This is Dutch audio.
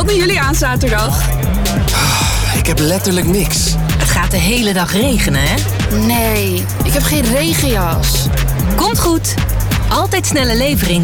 Wat doen jullie aan zaterdag? Ik heb letterlijk niks. Het gaat de hele dag regenen, hè? Nee, ik heb geen regenjas. Komt goed. Altijd snelle levering